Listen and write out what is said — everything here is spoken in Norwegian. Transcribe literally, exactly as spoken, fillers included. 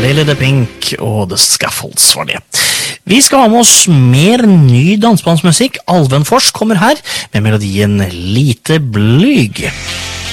Layla the Pink og The Scaffolds var det. Vi skal ha med oss mer ny dansbandsmusikk. Alven Fors kommer her med melodien Lite blyg.